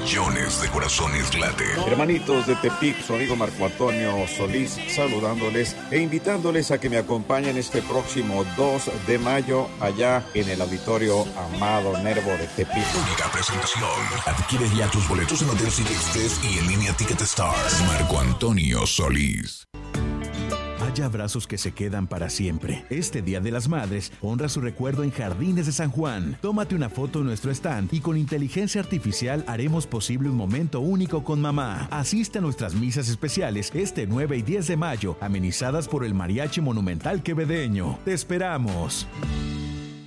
millones de corazones laten. Hermanitos de Tepic, su amigo Marco Antonio Solís, saludándoles e invitándoles a que me acompañen este próximo 2 de mayo allá en el Auditorio Amado Nervo de Tepic. Única presentación. Adquiere ya tus boletos en Hotel City Express y en línea Ticket Stars. Marco Antonio Solís. Hay abrazos que se quedan para siempre. Este Día de las Madres, honra su recuerdo en Jardines de San Juan. Tómate una foto en nuestro stand y con inteligencia artificial haremos posible un momento único con mamá. Asiste a nuestras misas especiales este 9 y 10 de mayo, amenizadas por el Mariachi Monumental Quevedeño. ¡Te esperamos!